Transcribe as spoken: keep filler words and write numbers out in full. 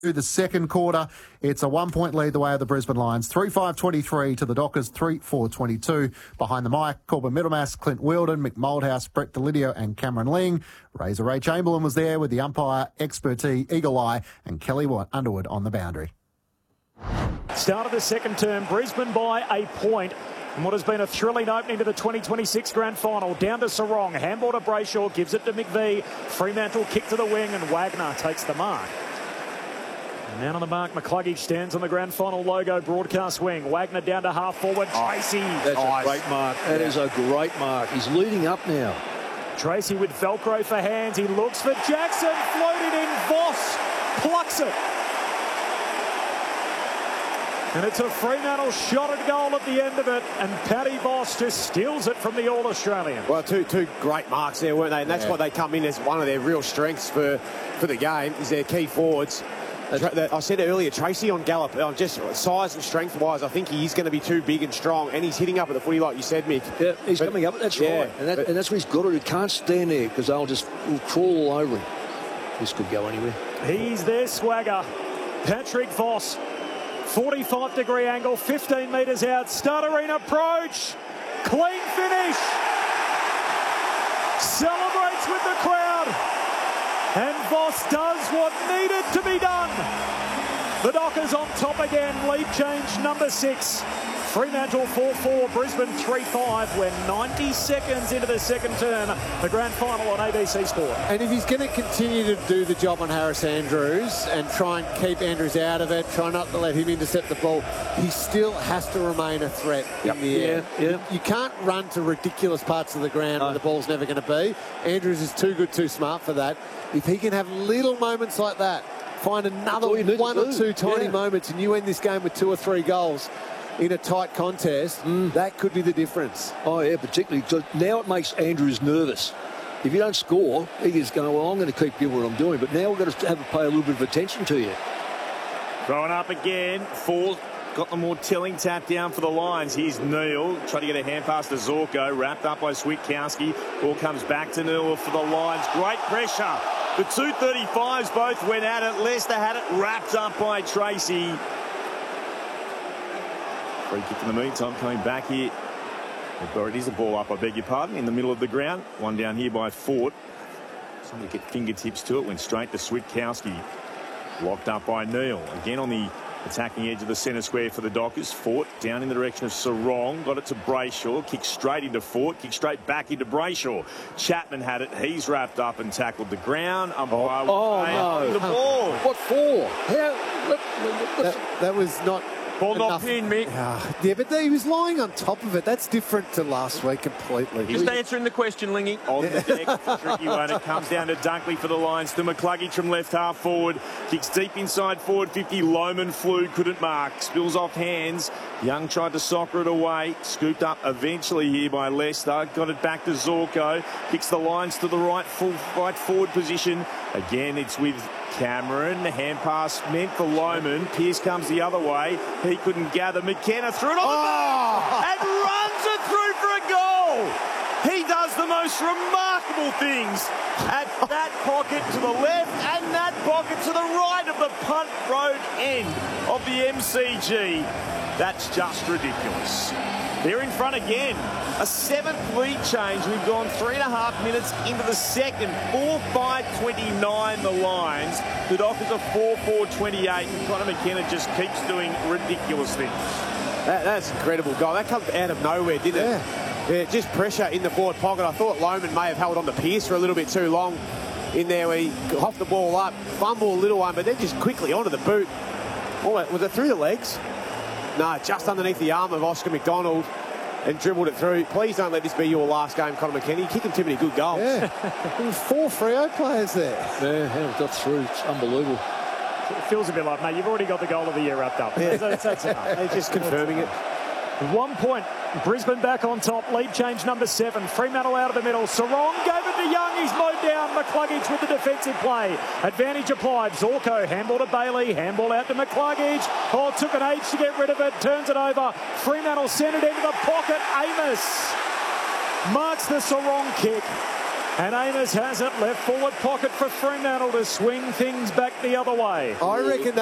The second quarter, it's a one-point lead the way of the Brisbane Lions. three five twenty-three to the Dockers, three four twenty-two. Behind the mic, Corbin Middlemass, Clint Wheeldon, Mick Moldhouse, Brett Delidio and Cameron Ling. Razor Ray Chamberlain was there with the umpire, expertise, eagle eye, and Kelly Underwood on the boundary. Start of the second term, Brisbane by a point. And what has been a thrilling opening to the twenty twenty-six Grand Final. Down to Sarong, handball to Brayshaw, gives it to McVee. Fremantle kick to the wing and Wagner takes the mark. Man on the mark, McCluggage stands on the Grand Final logo broadcast wing. Wagner down to half forward. Tracy. That's nice. a great mark. That yeah. is a great mark. He's leading up now. Tracy with Velcro for hands. He looks for Jackson. Floated in. Voss plucks it. And it's a Fremantle shot at goal at the end of it. And Paddy Voss just steals it from the All-Australian. Well, two two great marks there, weren't they? And that's yeah. what they come in as one of their real strengths for, for the game, is their key forwards. I said it earlier, Tracy on Gallop, just size and strength-wise, I think he is going to be too big and strong, and he's hitting up at the footy like you said, Mick. Yeah, he's but, coming up, that's yeah, right. And, that, but, and that's what he's got to do. He can't stand there because they'll just will crawl all over him. This could go anywhere. He's their swagger. Patrick Voss, forty-five degree angle, fifteen metres out, stuttering approach, clean finish. Celebrates with the crowd. And Voss does what needed to be done. The Dockers on top again. Lead change number six. Fremantle four four, Brisbane three five. We're ninety seconds into the second term. The Grand Final on A B C Sport. And if he's going to continue to do the job on Harris Andrews and try and keep Andrews out of it, try not to let him intercept the ball, he still has to remain a threat yep. in the air. Yeah, yeah. You can't run to ridiculous parts of the ground no. where the ball's never going to be. Andrews is too good, too smart for that. If he can have little moments like that, find another one or two tiny yeah. moments, and you end this game with two or three goals in a tight contest, mm. that could be the difference. Oh, yeah, particularly. So now it makes Andrews nervous. If you don't score, he is going, well, I'm going to keep doing what I'm doing. But now we've got to have to pay a little bit of attention to you. Throwing up again. Four got the more telling tap down for the Lions. Here's Neil. Trying to get a hand pass to Zorko. Wrapped up by Switkowski. Ball comes back to Neil for the Lions. Great pressure. The two thirty-fives both went at it. Leicester had it wrapped up by Tracy. Free kick in the meantime, coming back here. It is a ball up, I beg your pardon, in the middle of the ground. One down here by Fort. Somebody get fingertips to it, went straight to Switkowski. Locked up by Neil. Again on the attacking edge of the centre square for the Dockers. Fort down in the direction of Sarong. Got it to Brayshaw. Kicked straight into Fort. Kicked straight back into Brayshaw. Chapman had it. He's wrapped up and tackled the ground. Umpire oh, oh no. The ball. What for? How? What, what, that, that was not... Ball not pinned, Mick. Uh, yeah, but he was lying on top of it. That's different to last week completely. Just answering the question, Lingy. On the deck, tricky one. It comes down to Dunkley for the Lions. To McCluggage from left half forward. Kicks deep inside forward fifty. Loman flew, couldn't mark. Spills off hands. Young tried to soccer it away. Scooped up eventually here by Leicester. Got it back to Zorko. Kicks the Lions to the right, full right forward position. Again, it's with Cameron. The hand pass meant for Loman. Pearce comes the other way. He couldn't gather. McKenna threw it on oh! the bar and runs it through for a goal. He does the most remarkable things at that pocket to the left and that pocket to the right of the punt road end of the M C G. That's just ridiculous. They're in front again. A seventh lead change. We've gone three and a half minutes into the second. four five twenty-nine the Lions. The Dockers are four four twenty-eight. And Connor McKenna just keeps doing ridiculous things. That, that's an incredible goal. That comes out of nowhere, didn't it? Yeah. Yeah, just pressure in the forward pocket. I thought Loman may have held on to Pearce for a little bit too long in there where he hopped the ball up, fumble a little one, but then just quickly onto the boot. Oh, was it through the legs? No, just underneath the arm of Oscar McDonald and dribbled it through. Please don't let this be your last game, Conor McKenna. You're kicking too many good goals. Yeah, there was four Freo players there. Yeah, haven't got through. It's unbelievable. It feels a bit like, mate, you've already got the goal of the year wrapped up. Yeah. That's, that's enough. They're just confirming it. One point. Brisbane back on top. Lead change number seven. Fremantle out of the middle. Sarong gave it to Young. He's mowed down. McCluggage with the defensive play. Advantage applied. Zorko. Handball to Bailey. Handball out to McCluggage. Oh, it took an age to get rid of it. Turns it over. Fremantle sent it into the pocket. Amos marks the Sarong kick. And Amos has it, left forward pocket for Fremantle to swing things back the other way. I reckon